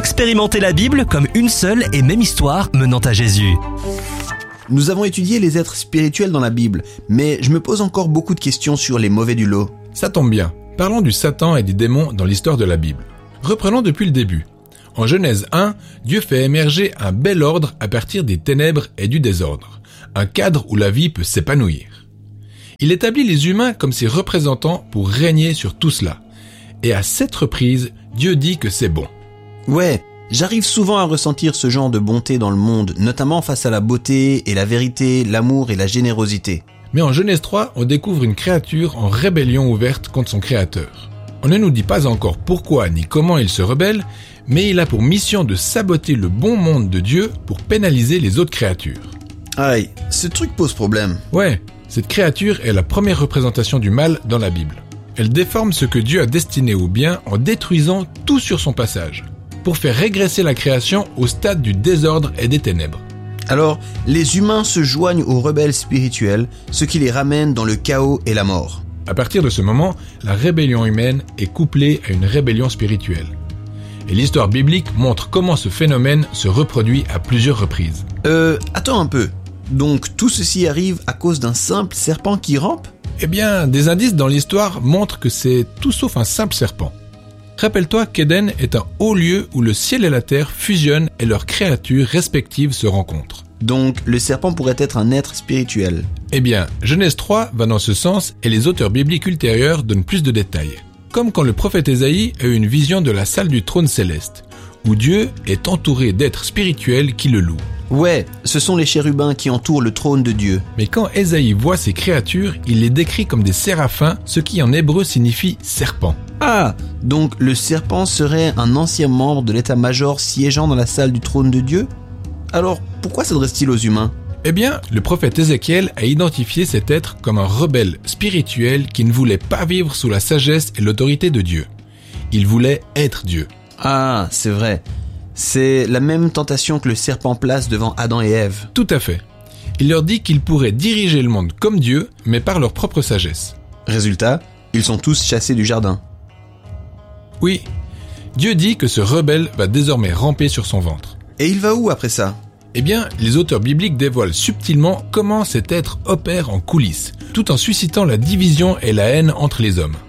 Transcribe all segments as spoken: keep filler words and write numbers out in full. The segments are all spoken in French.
Expérimentez la Bible comme une seule et même histoire menant à Jésus. Nous avons étudié les êtres spirituels dans la Bible, mais je me pose encore beaucoup de questions sur les mauvais du lot. Ça tombe bien. Parlons du Satan et des démons dans l'histoire de la Bible. Reprenons depuis le début. En Genèse un, Dieu fait émerger un bel ordre à partir des ténèbres et du désordre, un cadre où la vie peut s'épanouir. Il établit les humains comme ses représentants pour régner sur tout cela. Et à cette reprise, Dieu dit que c'est bon. Ouais, j'arrive souvent à ressentir ce genre de bonté dans le monde, notamment face à la beauté et la vérité, l'amour et la générosité. Mais en Genèse trois, on découvre une créature en rébellion ouverte contre son créateur. On ne nous dit pas encore pourquoi ni comment il se rebelle, mais il a pour mission de saboter le bon monde de Dieu pour pénaliser les autres créatures. Aïe, ce truc pose problème. Ouais, cette créature est la première représentation du mal dans la Bible. Elle déforme ce que Dieu a destiné au bien en détruisant tout sur son passage, pour faire régresser la création au stade du désordre et des ténèbres. Alors, les humains se joignent aux rebelles spirituels, ce qui les ramène dans le chaos et la mort. À partir de ce moment, la rébellion humaine est couplée à une rébellion spirituelle. Et l'histoire biblique montre comment ce phénomène se reproduit à plusieurs reprises. Euh, attends un peu. Donc tout ceci arrive à cause d'un simple serpent qui rampe ? Eh bien, des indices dans l'histoire montrent que c'est tout sauf un simple serpent. Rappelle-toi qu'Éden est un haut lieu où le ciel et la terre fusionnent et leurs créatures respectives se rencontrent. Donc le serpent pourrait être un être spirituel. Eh bien, Genèse trois va dans ce sens et les auteurs bibliques ultérieurs donnent plus de détails. Comme quand le prophète Ésaïe a eu une vision de la salle du trône céleste, où Dieu est entouré d'êtres spirituels qui le louent. Ouais, ce sont les chérubins qui entourent le trône de Dieu. Mais quand Ésaïe voit ces créatures, il les décrit comme des séraphins, ce qui en hébreu signifie serpent. Ah, donc le serpent serait un ancien membre de l'état-major siégeant dans la salle du trône de Dieu ? Alors, pourquoi s'adresse-t-il aux humains ? Eh bien, le prophète Ézéchiel a identifié cet être comme un rebelle spirituel qui ne voulait pas vivre sous la sagesse et l'autorité de Dieu. Il voulait être Dieu. Ah, c'est vrai. C'est la même tentation que le serpent place devant Adam et Ève. Tout à fait. Il leur dit qu'ils pourraient diriger le monde comme Dieu, mais par leur propre sagesse. Résultat, ils sont tous chassés du jardin. Oui, Dieu dit que ce rebelle va désormais ramper sur son ventre. Et il va où après ça ? Eh bien, les auteurs bibliques dévoilent subtilement comment cet être opère en coulisses, tout en suscitant la division et la haine entre les hommes.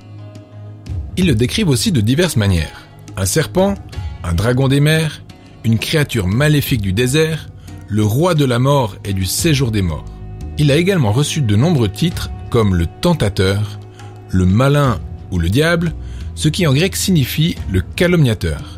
Ils le décrivent aussi de diverses manières. Un serpent, un dragon des mers, une créature maléfique du désert, le roi de la mort et du séjour des morts. Il a également reçu de nombreux titres comme le tentateur, le malin ou le diable, ce qui en grec signifie le calomniateur.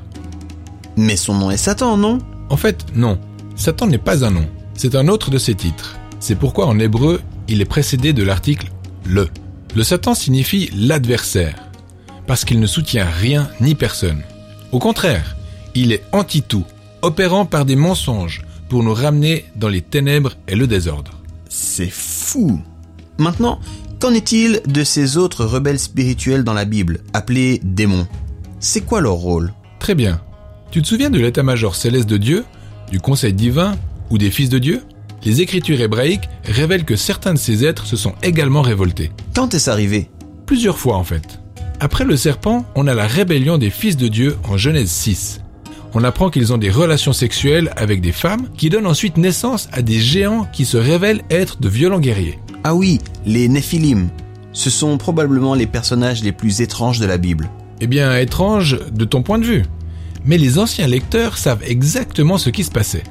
Mais son nom est Satan, non ? En fait, non. Satan n'est pas un nom, c'est un autre de ses titres. C'est pourquoi en hébreu, il est précédé de l'article « le ». Le Satan signifie l'adversaire, parce qu'il ne soutient rien ni personne. Au contraire, il est anti-tout, opérant par des mensonges pour nous ramener dans les ténèbres et le désordre. C'est fou. Maintenant, qu'en est-il de ces autres rebelles spirituels dans la Bible, appelés démons ? C'est quoi leur rôle ? Très bien. Tu te souviens de l'état-major céleste de Dieu, du conseil divin ou des fils de Dieu ? Les écritures hébraïques révèlent que certains de ces êtres se sont également révoltés. Quand est-ce arrivé ? Plusieurs fois en fait. Après le serpent, on a la rébellion des fils de Dieu en Genèse six. On apprend qu'ils ont des relations sexuelles avec des femmes qui donnent ensuite naissance à des géants qui se révèlent être de violents guerriers. Ah oui, les Néphilim. Ce sont probablement les personnages les plus étranges de la Bible. Eh bien, étrange de ton point de vue. Mais les anciens lecteurs savent exactement ce qui se passait.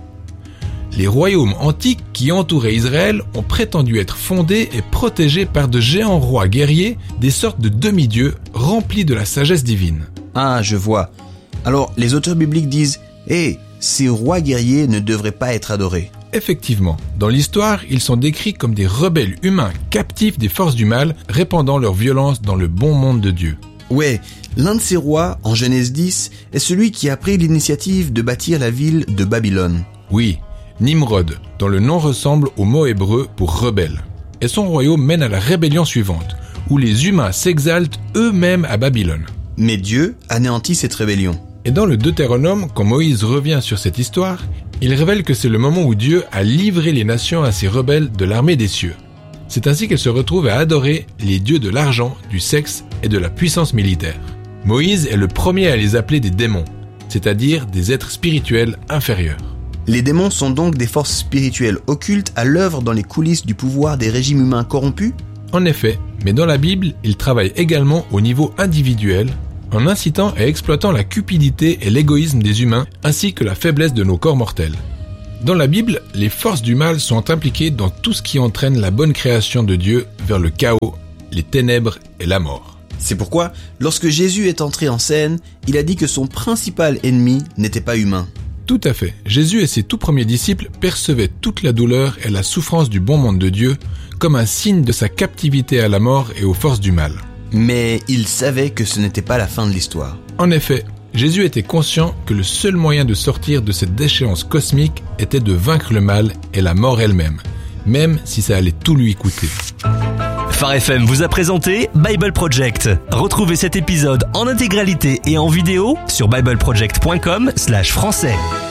Les royaumes antiques qui entouraient Israël ont prétendu être fondés et protégés par de géants rois guerriers, des sortes de demi-dieux remplis de la sagesse divine. Ah, je vois. Alors, les auteurs bibliques disent « Hé, ces rois guerriers ne devraient pas être adorés. » Effectivement, dans l'histoire, ils sont décrits comme des rebelles humains captifs des forces du mal, répandant leur violence dans le bon monde de Dieu. Ouais, l'un de ces rois, en Genèse dix, est celui qui a pris l'initiative de bâtir la ville de Babylone. Oui, Nimrod, dont le nom ressemble au mot hébreu pour rebelle. Et son royaume mène à la rébellion suivante, où les humains s'exaltent eux-mêmes à Babylone. Mais Dieu anéantit cette rébellion. Et dans le Deutéronome, quand Moïse revient sur cette histoire, il révèle que c'est le moment où Dieu a livré les nations à ces rebelles de l'armée des cieux. C'est ainsi qu'elles se retrouvent à adorer les dieux de l'argent, du sexe et de la puissance militaire. Moïse est le premier à les appeler des démons. c'est-à-dire des êtres spirituels inférieurs. Les démons sont donc des forces spirituelles occultes à l'œuvre dans les coulisses du pouvoir des régimes humains corrompus ? En effet, mais dans la Bible, ils travaillent également au niveau individuel, en incitant et exploitant la cupidité et l'égoïsme des humains, ainsi que la faiblesse de nos corps mortels. Dans la Bible, les forces du mal sont impliquées dans tout ce qui entraîne la bonne création de Dieu vers le chaos, les ténèbres et la mort. C'est pourquoi, lorsque Jésus est entré en scène, il a dit que son principal ennemi n'était pas humain. Tout à fait. Jésus et ses tout premiers disciples percevaient toute la douleur et la souffrance du bon monde de Dieu comme un signe de sa captivité à la mort et aux forces du mal. Mais il savait que ce n'était pas la fin de l'histoire. En effet, Jésus était conscient que le seul moyen de sortir de cette déchéance cosmique était de vaincre le mal et la mort elle-même, même si ça allait tout lui coûter. Phare F M vous a présenté Bible Project. Retrouvez cet épisode en intégralité et en vidéo sur bible project point com slash français.